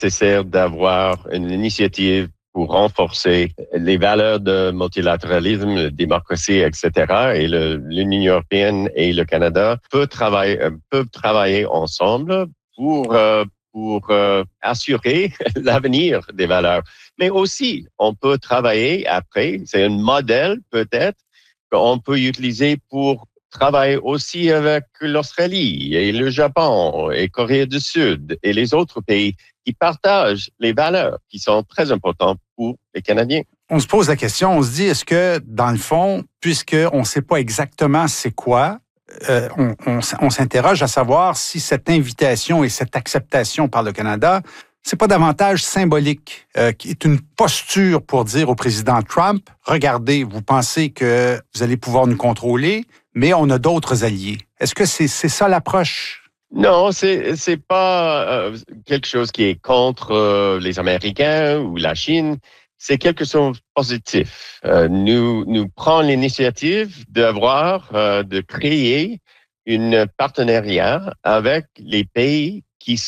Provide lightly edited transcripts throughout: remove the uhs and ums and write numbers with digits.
nécessaire d'avoir une initiative pour renforcer les valeurs de multilatéralisme, la démocratie, etc. Et l'Union européenne et le Canada peuvent travailler ensemble pour assurer l'avenir des valeurs. Mais aussi, on peut travailler après, c'est un modèle peut-être qu'on peut utiliser pour travailler aussi avec l'Australie et le Japon et Corée du Sud et les autres pays qui partagent les valeurs qui sont très importantes pour les Canadiens. On se pose la question, on se dit, est-ce que, dans le fond, puisqu'on ne sait pas exactement c'est quoi, on s'interroge à savoir si cette invitation et cette acceptation par le Canada, c'est pas davantage symbolique, qui est une posture pour dire au président Trump, regardez, vous pensez que vous allez pouvoir nous contrôler, mais on a d'autres alliés. Est-ce que c'est ça l'approche? Non, c'est pas quelque chose qui est contre les Américains ou la Chine. C'est quelque chose de positif. Nous prenons l'initiative de créer une partenariat avec les pays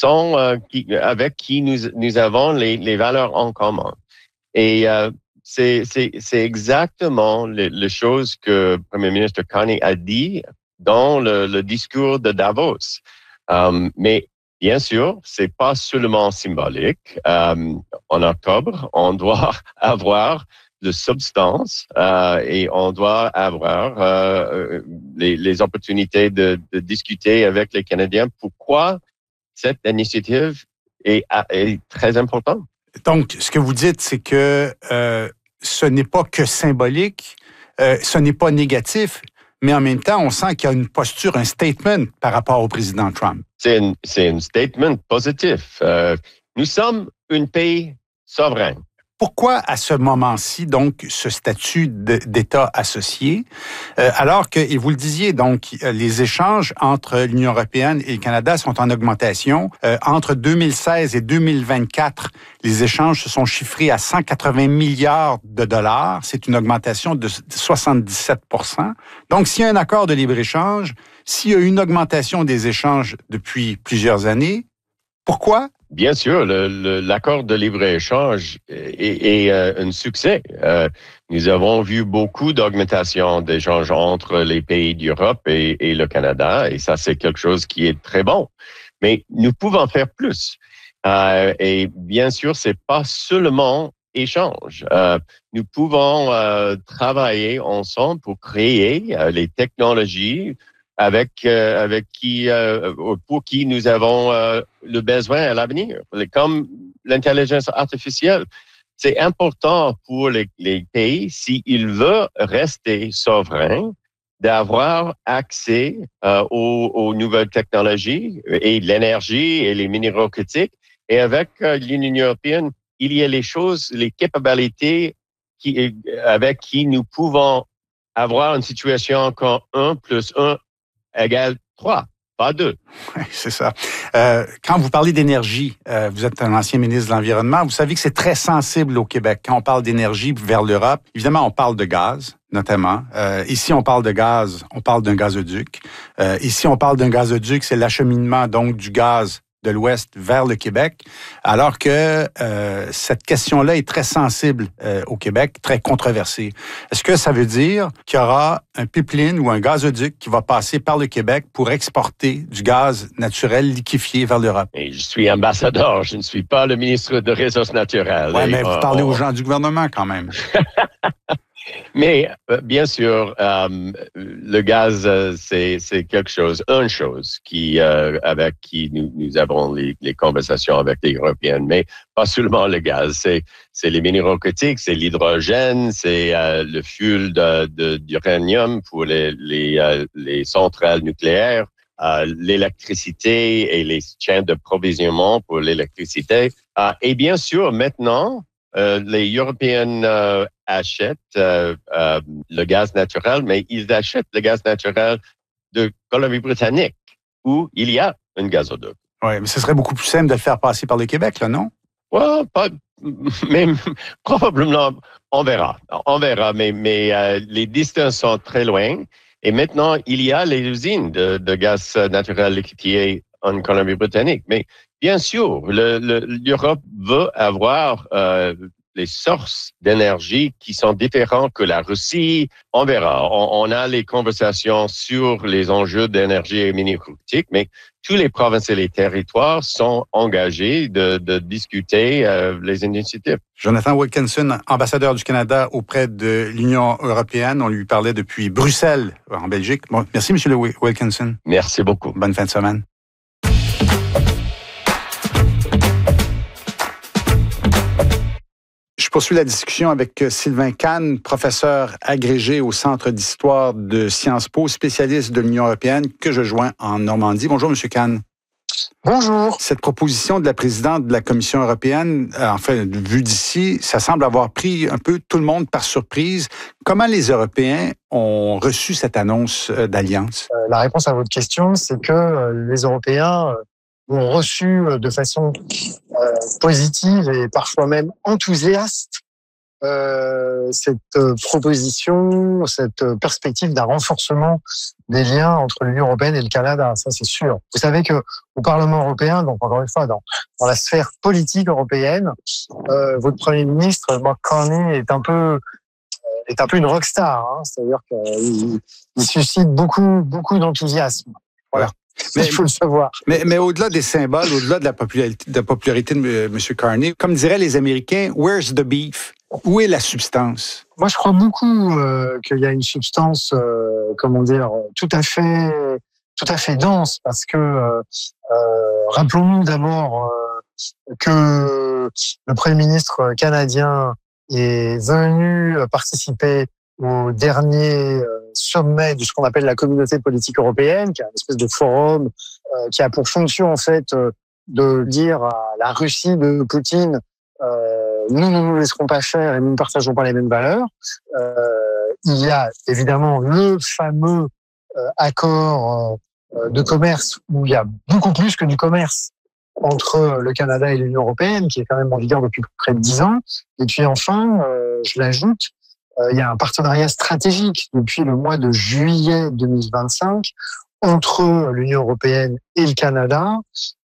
avec qui nous avons les valeurs en commun. Et c'est exactement les choses que le Premier ministre Carney a dit dans le discours de Davos. Mais bien sûr, c'est pas seulement symbolique. En octobre, on doit avoir de substance et on doit avoir les opportunités de discuter avec les Canadiens. Pourquoi cette initiative est très importante? Donc, ce que vous dites, c'est que ce n'est pas que symbolique, ce n'est pas négatif, mais en même temps, on sent qu'il y a une posture, un statement par rapport au président Trump. C'est un statement positif. Nous sommes un pays souverain. Pourquoi, à ce moment-ci, donc, ce statut d'État associé, alors que, et vous le disiez, donc, les échanges entre l'Union européenne et le Canada sont en augmentation. Entre 2016 et 2024, les échanges se sont chiffrés à 180 milliards de dollars. C'est une augmentation de 77 %. Donc, s'il y a un accord de libre-échange, s'il y a une augmentation des échanges depuis plusieurs années, pourquoi? Bien sûr, l'accord de libre-échange est un succès. Nous avons vu beaucoup d'augmentation d'échanges entre les pays d'Europe et le Canada, et ça, c'est quelque chose qui est très bon. Mais nous pouvons faire plus. Et bien sûr, c'est pas seulement échange. Nous pouvons travailler ensemble pour créer les technologies pour qui nous avons le besoin à l'avenir. Comme l'intelligence artificielle, c'est important pour les pays, s'ils veulent rester souverains, d'avoir accès aux nouvelles technologies et l'énergie et les minéraux critiques. Et avec l'Union européenne, il y a les capacités avec qui nous pouvons avoir une situation quand 1 + 1 égale 3, pas 2. Oui, c'est ça. Quand vous parlez d'énergie, vous êtes un ancien ministre de l'Environnement, vous savez que c'est très sensible au Québec. Quand on parle d'énergie vers l'Europe, évidemment, on parle de gaz, notamment. Ici, on parle de gaz, on parle d'un gazoduc. Ici, on parle d'un gazoduc, c'est l'acheminement donc du gaz de l'Ouest vers le Québec, alors que cette question-là est très sensible au Québec, très controversée. Est-ce que ça veut dire qu'il y aura un pipeline ou un gazoduc qui va passer par le Québec pour exporter du gaz naturel liquéfié vers l'Europe? Et je suis ambassadeur, je ne suis pas le ministre des Ressources naturelles. Oui, mais vous parlez aux gens du gouvernement quand même. Mais bien sûr, le gaz, c'est quelque chose, une chose avec qui nous avons les conversations avec les Européens, mais pas seulement le gaz. C'est les minéraux critiques, c'est l'hydrogène, c'est le fuel d'uranium pour les centrales nucléaires, l'électricité et les chaînes d'approvisionnement pour l'électricité. Et bien sûr, maintenant, les Européens achètent le gaz naturel, mais ils achètent le gaz naturel de Colombie-Britannique, où il y a un gazoduc. Oui, mais ce serait beaucoup plus simple de le faire passer par le Québec, là, non? Ouais, mais probablement, on verra. On verra, mais les distances sont très loin. Et maintenant, il y a les usines de gaz naturel liquéfié en Colombie-Britannique. Mais bien sûr, l'Europe veut avoir les sources d'énergie qui sont différentes que la Russie. On verra. On a les conversations sur les enjeux d'énergie énergétique, mais tous les provinces et les territoires sont engagés de discuter les initiatives. Jonathan Wilkinson, ambassadeur du Canada auprès de l'Union européenne. On lui parlait depuis Bruxelles, en Belgique. Bon, merci, M. Wilkinson. Merci beaucoup. Bonne fin de semaine. Je poursuis la discussion avec Sylvain Cane, professeur agrégé au Centre d'histoire de Sciences Po, spécialiste de l'Union européenne, que je joins en Normandie. Bonjour, M. Cane. Bonjour. Cette proposition de la présidente de la Commission européenne, enfin, vue d'ici, ça semble avoir pris un peu tout le monde par surprise. Comment les Européens ont reçu cette annonce d'alliance? La réponse à votre question, c'est que les Européens ont reçu de façon positive et parfois même enthousiaste cette proposition, cette perspective d'un renforcement des liens entre l'Union européenne et le Canada, ça c'est sûr. Vous savez que au Parlement européen, donc encore une fois dans la sphère politique européenne, votre Premier ministre Mark Carney est un peu une rockstar, hein, c'est-à-dire qu'il suscite beaucoup d'enthousiasme. Voilà. Mais il faut le savoir. Mais au-delà des symboles, au-delà de la popularité de M. Carney, comme diraient les Américains, where's the beef? Où est la substance? Moi, je crois beaucoup qu'il y a une substance, tout à fait dense, parce que rappelons-nous d'abord que le Premier ministre canadien est venu participer au dernier sommet de ce qu'on appelle la communauté politique européenne, qui est une espèce de forum qui a pour fonction en fait de dire à la Russie de Poutine nous ne nous laisserons pas faire et nous ne partageons pas les mêmes valeurs. Il y a évidemment le fameux accord de commerce où il y a beaucoup plus que du commerce entre le Canada et l'Union européenne, qui est quand même en vigueur depuis près de 10 ans. Et puis enfin, je l'ajoute, il y a un partenariat stratégique depuis le mois de juillet 2025 entre l'Union européenne et le Canada,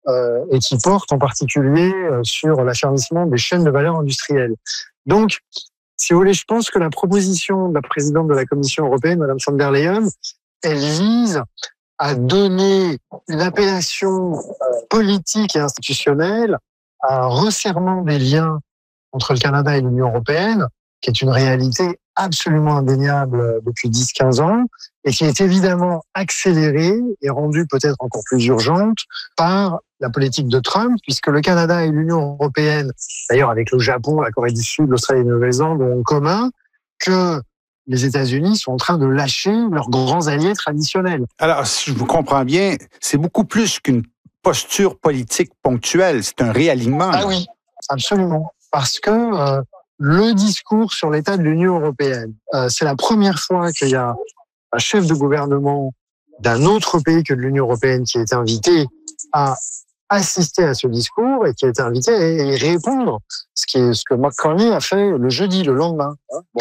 et qui porte en particulier sur l'affermissement des chaînes de valeur industrielles. Donc, si vous voulez, je pense que la proposition de la présidente de la Commission européenne, Mme von der Leyen, elle vise à donner une appellation politique et institutionnelle à un resserrement des liens entre le Canada et l'Union européenne, qui est une réalité absolument indéniable depuis 10-15 ans et qui est évidemment accélérée et rendue peut-être encore plus urgente par la politique de Trump, puisque le Canada et l'Union européenne, d'ailleurs avec le Japon, la Corée du Sud, l'Australie et la Nouvelle-Zélande, ont en commun que les États-Unis sont en train de lâcher leurs grands alliés traditionnels. Alors, si je vous comprends bien, c'est beaucoup plus qu'une posture politique ponctuelle, c'est un réalignement. Ah oui, absolument. Parce que le discours sur l'état de l'Union européenne, c'est la première fois qu'il y a un chef de gouvernement d'un autre pays que de l'Union européenne qui est invité à assister à ce discours et qui a été invité à y répondre, ce que Mark Carney a fait le jeudi, le lendemain. Hein. Bon.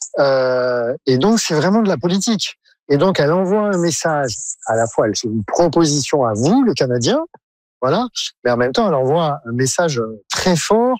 Ouais. Et donc, c'est vraiment de la politique. Et donc, elle envoie un message, à la fois, elle fait une proposition à vous, les Canadiens, voilà, mais en même temps, elle envoie un message très fort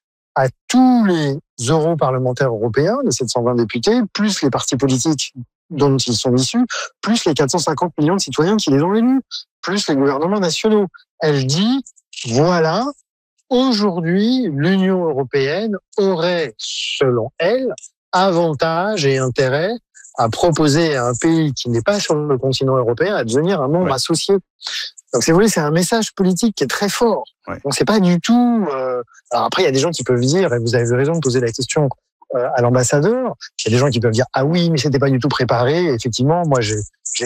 à tous les europarlementaires européens, les 720 députés, plus les partis politiques dont ils sont issus, plus les 450 millions de citoyens qui les ont élus, plus les gouvernements nationaux. Elle dit, voilà, aujourd'hui, l'Union européenne aurait, selon elle, avantage et intérêt à proposer à un pays qui n'est pas sur le continent européen à devenir un membre associé. Donc, si vous voulez, c'est un message politique qui est très fort. Ouais. Donc, c'est pas du tout... Alors après, il y a des gens qui peuvent dire, et vous avez raison de poser la question à l'ambassadeur, il y a des gens qui peuvent dire, ah oui, mais c'était pas du tout préparé. Et effectivement, moi, j'ai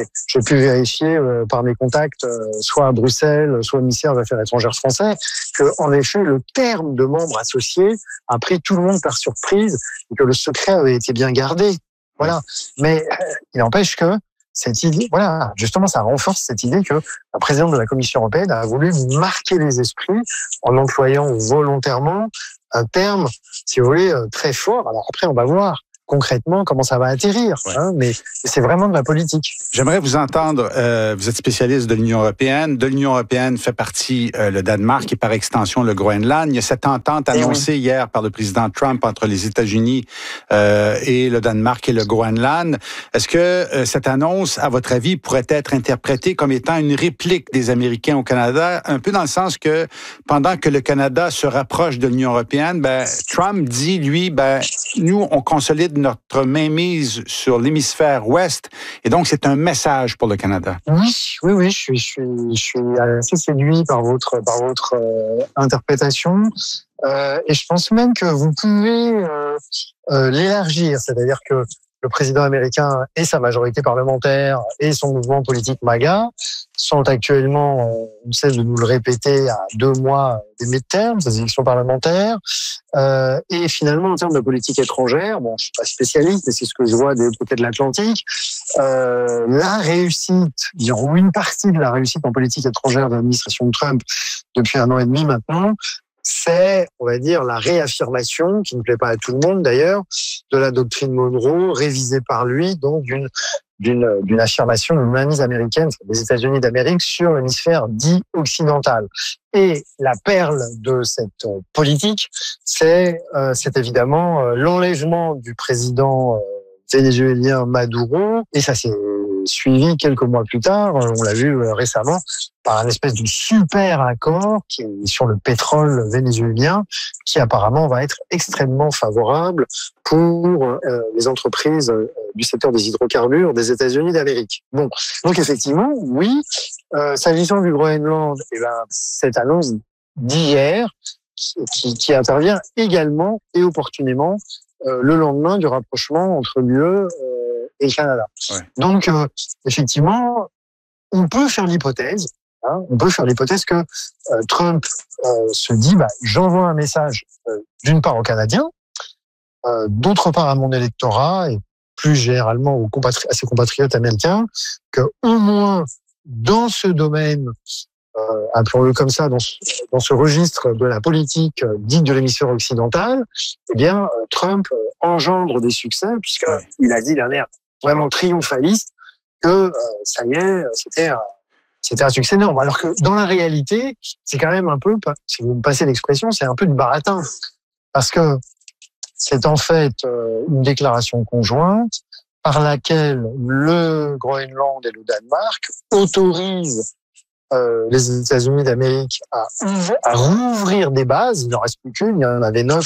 pu vérifier par mes contacts, soit à Bruxelles, soit au ministère des Affaires étrangères français, que, en effet, le terme de membre associé a pris tout le monde par surprise et que le secret avait été bien gardé. Voilà. Mais il n'empêche que cette idée, voilà, justement, ça renforce cette idée que la présidente de la Commission européenne a voulu marquer les esprits en employant volontairement un terme, si vous voulez, très fort. Alors après, on va voir concrètement comment ça va atterrir. Ouais. Mais c'est vraiment de la politique. J'aimerais vous entendre, vous êtes spécialiste de l'Union européenne. De l'Union européenne fait partie le Danemark et par extension le Groenland. Il y a cette entente annoncée hier par le président Trump entre les États-Unis et le Danemark et le Groenland. Est-ce que cette annonce, à votre avis, pourrait être interprétée comme étant une réplique des Américains au Canada, un peu dans le sens que pendant que le Canada se rapproche de l'Union européenne, Trump dit, lui, nous, on consolide notre mainmise sur l'hémisphère ouest, et donc c'est un message pour le Canada. Oui, je suis assez séduit par votre interprétation, et je pense même que vous pouvez l'élargir, c'est-à-dire que le président américain et sa majorité parlementaire et son mouvement politique MAGA sont actuellement, on cesse de nous le répéter, à 2 mois des midterms, des élections parlementaires. Et finalement, en termes de politique étrangère, bon, je suis pas spécialiste, mais c'est ce que je vois des deux côtés de l'Atlantique, la réussite, ou une partie de la réussite en politique étrangère de l'administration de Trump depuis 1 an et demi maintenant, c'est, on va dire, la réaffirmation, qui ne plaît pas à tout le monde d'ailleurs, de la doctrine Monroe, révisée par lui, donc d'une affirmation d'une mainmise américaine des États-Unis d'Amérique sur l'hémisphère dit occidental. Et la perle de cette politique, c'est évidemment l'enlèvement du président vénézuélien Maduro, et ça s'est suivi quelques mois plus tard, on l'a vu récemment, par un espèce de super accord qui est sur le pétrole vénézuélien, qui apparemment va être extrêmement favorable pour les entreprises du secteur des hydrocarbures des États-Unis d'Amérique. Bon, donc effectivement, oui, s'agissant du Groenland, cette annonce d'hier qui intervient également et opportunément le lendemain du rapprochement entre l'UE et le Canada. Ouais. Donc, effectivement, on peut faire l'hypothèse que Trump se dit, j'envoie un message d'une part aux Canadiens, d'autre part à mon électorat et plus généralement à ses compatriotes américains, que au moins dans ce domaine, appelons-le comme ça, dans ce registre de la politique dite de l'hémisphère occidental, Trump engendre des succès, puisqu'il a dit d'un air vraiment triomphaliste que ça y est, c'était un succès énorme. Alors que dans la réalité, c'est quand même un peu, si vous me passez l'expression, c'est un peu du baratin. Parce que c'est en fait une déclaration conjointe par laquelle le Groenland et le Danemark autorisent les États-Unis d'Amérique à rouvrir des bases. Il n'en reste plus qu'une, il y en avait 9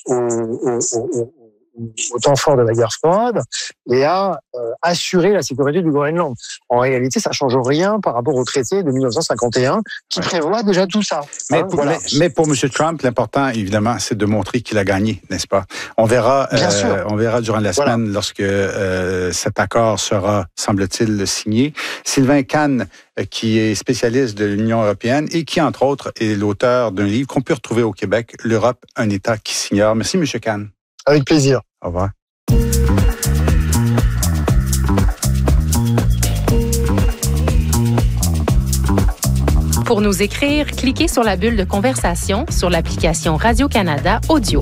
au temps fort de la guerre froide, et à assurer la sécurité du Groenland. En réalité, ça change rien par rapport au traité de 1951 qui prévoit déjà tout ça. Mais pour M. Trump, l'important, évidemment, c'est de montrer qu'il a gagné, n'est-ce pas? On verra durant la semaine lorsque cet accord sera, semble-t-il, signé. Sylvain Kahn, qui est spécialiste de l'Union européenne et qui, entre autres, est l'auteur d'un livre qu'on peut retrouver au Québec, L'Europe, un État qui s'ignore. Merci, M. Kahn. Avec plaisir. Au revoir. Pour nous écrire, cliquez sur la bulle de conversation sur l'application Radio-Canada Audio.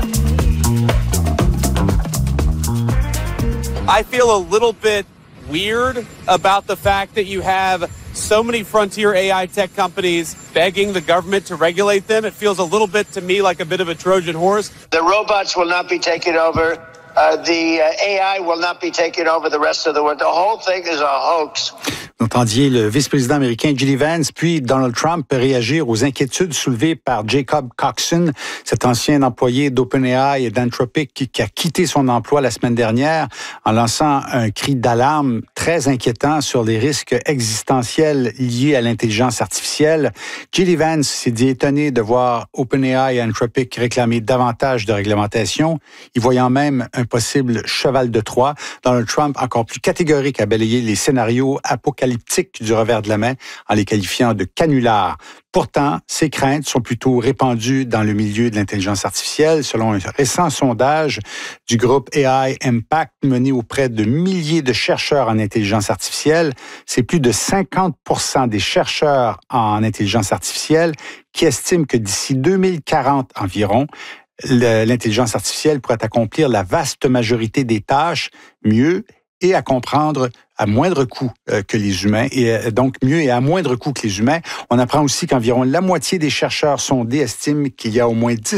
I feel a little bit weird about the fact that you have so many frontier AI tech companies begging the government to regulate them. It feels a little bit to me like a bit of a Trojan horse. The robots will not be taking over. The AI will not be taking over the rest of the world. The whole thing is a hoax. Vous entendiez le vice-président américain J.D. Vance, puis Donald Trump réagir aux inquiétudes soulevées par Jacob Coxon, cet ancien employé d'OpenAI et d'Anthropic qui a quitté son emploi la semaine dernière en lançant un cri d'alarme très inquiétant sur les risques existentiels liés à l'intelligence artificielle. J.D. Vance s'est dit étonné de voir OpenAI et Anthropic réclamer davantage de réglementation, y voyant même un possible cheval de Troie. Donald Trump, encore plus catégorique, a balayé les scénarios apocalyptiques du revers de la main en les qualifiant de canulars. Pourtant, ces craintes sont plutôt répandues dans le milieu de l'intelligence artificielle. Selon un récent sondage du groupe AI Impact mené auprès de milliers de chercheurs en intelligence artificielle, c'est plus de 50% des chercheurs en intelligence artificielle qui estiment que d'ici 2040 environ, l'intelligence artificielle pourrait accomplir la vaste majorité des tâches mieux et à comprendre à moindre coût que les humains, et donc mieux et à moindre coût que les humains. On apprend aussi qu'environ la moitié des chercheurs sondés estiment qu'il y a au moins 10